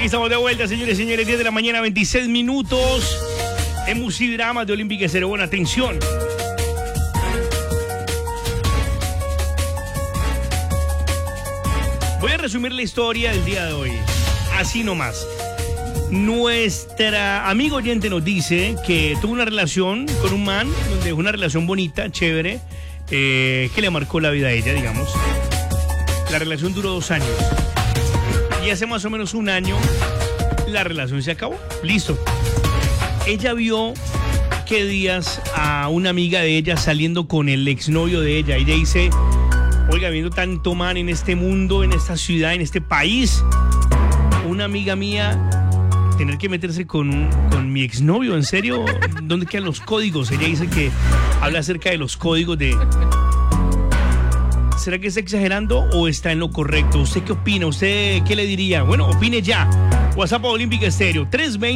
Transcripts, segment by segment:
Aquí estamos de vuelta, señores y señores. 10 de la mañana, 26 minutos. En Musidrama de Olímpica Estéreo. Buena atención. Voy a resumir la historia del día de hoy. Así nomás. Nuestra amiga oyente nos dice que tuvo una relación con un man, donde una relación bonita, chévere, que le marcó la vida a ella, digamos. La relación duró 2 años. Y hace más o menos un año la relación se acabó. Listo. Ella vio que días a una amiga de ella saliendo con el exnovio de ella. Ella dice, oiga, viendo tanto man en este mundo, en esta ciudad, en este país, una amiga mía tener que meterse con mi exnovio, ¿en serio? ¿Dónde quedan los códigos? Ella dice que habla acerca de los códigos de... ¿Será que está exagerando o está en lo correcto? ¿Usted qué opina? ¿Usted qué le diría? Bueno, opine ya. WhatsApp Olímpica Estéreo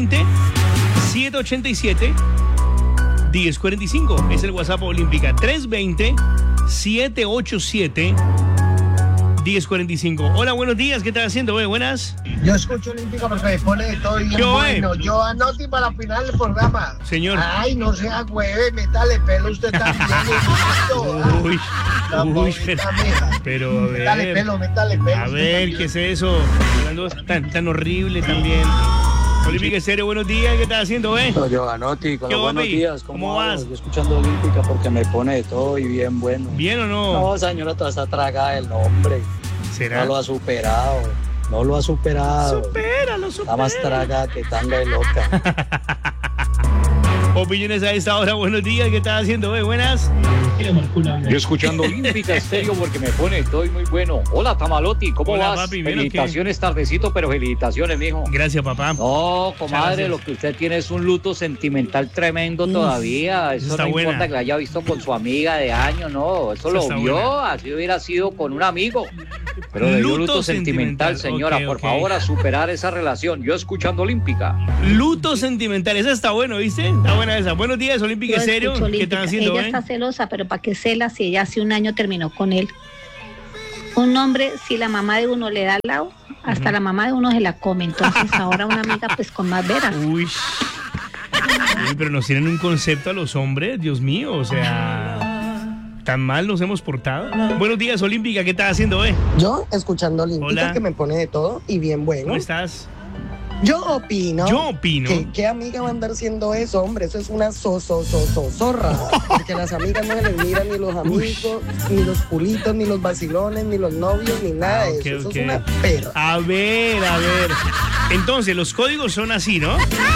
320-787-1045. Es el WhatsApp Olímpica 320-787-1045. Hola, buenos días. ¿Qué estás haciendo? Buenas. Yo escucho Olímpica porque me pone de todo bien bueno. Yo anoto para la final del programa. Señor. Ay, no sea hueve, métale pelo usted también. Uy, pero métale pelo. A ver, ¿qué es eso? Hablando tan horrible también. Olímpica Estéreo, buenos días, ¿qué estás haciendo, Yo Ganotti, con los buenos días, ¿cómo vas? Yo escuchando Olímpica porque me pone de todo y bien bueno. ¿Bien o no? No, señora, toda esta traga del nombre. ¿Será? No lo ha superado. Supéralo. Está más traga que tanga de loca. Opiniones a esta hora, buenos días, ¿qué estás haciendo, buenas? Yo escuchando Olímpica Estéreo porque me pone todo muy bueno. Hola, Tamalotti, ¿cómo Hola, vas? Papi, Felicitaciones tardecito, pero felicitaciones, mijo. Gracias, papá. No, comadre, lo que usted tiene es un luto sentimental tremendo todavía. Eso no buena. importa que la haya visto con su amiga de años, no. Eso lo vio, buena. Así hubiera sido con un amigo. Pero le dio luto sentimental, señora. Okay, por favor, a superar esa relación. Yo escuchando Olímpica. Luto sentimental, esa está bueno, ¿viste? Está buena esa. Buenos días, Olímpica Estéreo. ¿Qué están haciendo? Ella está celosa, pero ¿para qué cela si ella hace un año terminó con él? Un hombre, si la mamá de uno le da al lado, hasta la mamá de uno se la come. Entonces ahora una amiga pues con más veras. Uy, pero nos tienen un concepto a los hombres, Dios mío, o sea, tan mal nos hemos portado. Buenos días, Olímpica, ¿qué estás haciendo, Yo escuchando Olímpica. Hola. Que me pone de todo y bien bueno. ¿Cómo estás? Yo opino. ¿Qué amiga va a andar siendo eso, hombre? Eso es una zorra. Porque las amigas no se les miran ni los amigos, ni los culitos, ni los vacilones, ni los novios, ni nada de eso. Eso es una perra. A ver. Entonces, los códigos son así, ¿no?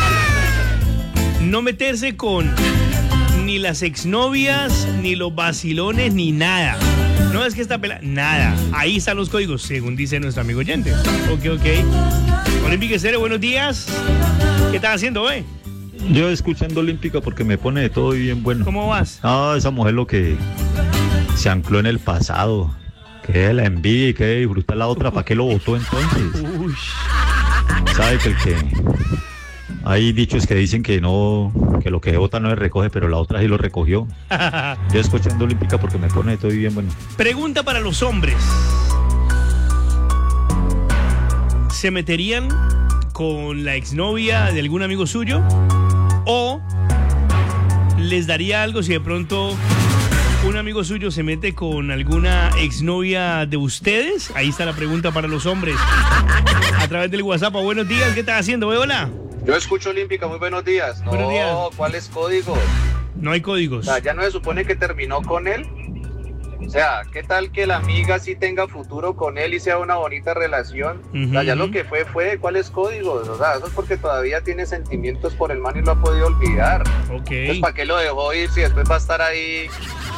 No meterse con ni las exnovias, ni los vacilones, ni nada. No es que esta pela... Nada. Ahí están los códigos, según dice nuestro amigo oyente. Ok. Olímpica Estéreo, buenos días. ¿Qué estás haciendo, Yo escuchando Olímpica porque me pone de todo y bien bueno. ¿Cómo vas? Esa mujer lo que se ancló en el pasado. Que la envidia y que disfruta la otra. ¿Para qué lo votó entonces? Uy. ¿Sabe que el que... Hay dichos que dicen que no, que lo que vota no se recoge, pero la otra sí lo recogió. Yo escuchando Olímpica porque me pone de todo y bien bueno. Pregunta para los hombres. ¿Se meterían con la exnovia de algún amigo suyo? ¿O les daría algo si de pronto un amigo suyo se mete con alguna exnovia de ustedes? Ahí está la pregunta para los hombres. A través del WhatsApp. Buenos días, ¿qué estás haciendo? Hola. Yo escucho Olímpica, muy buenos días. No, buenos días. ¿Cuáles códigos? No hay códigos. O sea, ya no se supone que terminó con él. O sea, ¿qué tal que la amiga sí tenga futuro con él y sea una bonita relación? O sea, ya lo que fue, ¿cuáles códigos? O sea, eso es porque todavía tiene sentimientos por el man y lo ha podido olvidar. Ok. Entonces, ¿para qué lo dejó ir si después va a estar ahí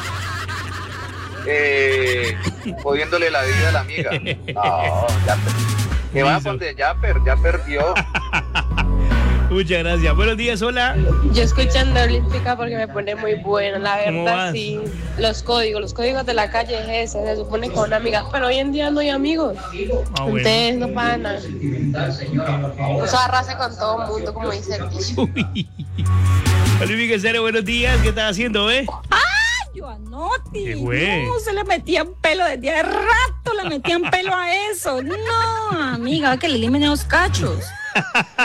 jodiéndole la vida a la amiga? No, que va donde ya perdió. Muchas gracias. Buenos días, hola. Yo escuchando Olímpica porque me pone muy bueno, la verdad, sí. Los códigos de la calle es ese, se supone con una amiga, pero hoy en día no hay amigos. Ustedes no pagan nada. Eso arrase con todo el mundo, como dice el dicho. Olímpica Estéreo, buenos días. ¿Qué estás haciendo, Yo Anotti. ¿Qué fue? No, se le metía un pelo desde hace rato. le metían pelo a eso. No, amiga, que le eliminen los cachos.